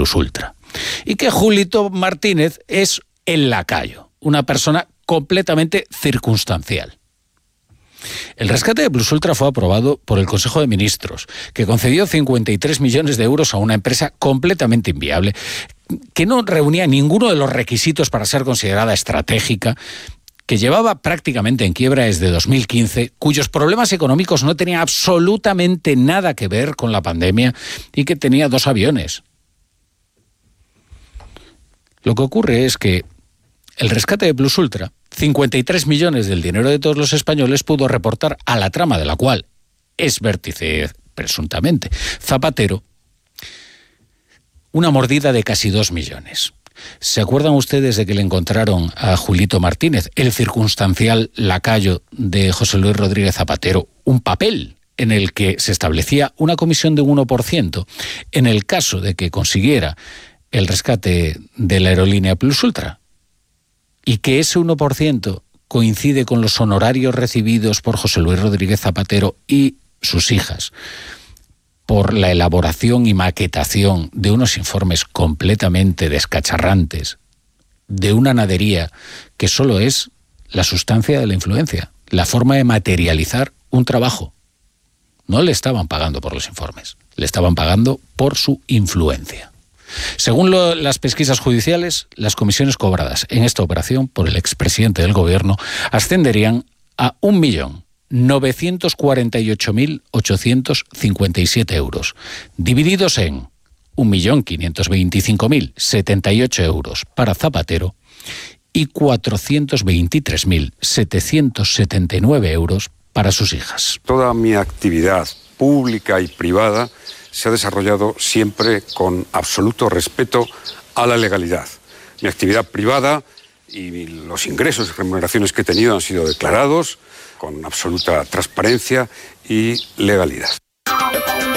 Plus Ultra. Y que Julito Martínez es el lacayo, una persona completamente circunstancial. El rescate de Plus Ultra fue aprobado por el Consejo de Ministros, que concedió 53 millones de euros a una empresa completamente inviable, que no reunía ninguno de los requisitos para ser considerada estratégica, que llevaba prácticamente en quiebra desde 2015, cuyos problemas económicos no tenían absolutamente nada que ver con la pandemia y que tenía 2 aviones. Lo que ocurre es que el rescate de Plus Ultra, 53 millones del dinero de todos los españoles, pudo reportar a la trama de la cual es vértice, presuntamente, Zapatero, una mordida de casi 2 millones. ¿Se acuerdan ustedes de que le encontraron a Julito Martínez, el circunstancial lacayo de José Luis Rodríguez Zapatero, un papel en el que se establecía una comisión de un 1% en el caso de que consiguiera el rescate de la aerolínea Plus Ultra? Y que ese 1% coincide con los honorarios recibidos por José Luis Rodríguez Zapatero y sus hijas por la elaboración y maquetación de unos informes completamente descacharrantes, de una nadería que solo es la sustancia de la influencia, la forma de materializar un trabajo. No le estaban pagando por los informes, le estaban pagando por su influencia. Según las pesquisas judiciales, las comisiones cobradas en esta operación por el expresidente del gobierno ascenderían a 1.948.857 euros, divididos en 1.525.078 euros para Zapatero y 423.779 euros para sus hijas. Toda mi actividad pública y privada se ha desarrollado siempre con absoluto respeto a la legalidad. Mi actividad privada y los ingresos y remuneraciones que he tenido han sido declarados con absoluta transparencia y legalidad.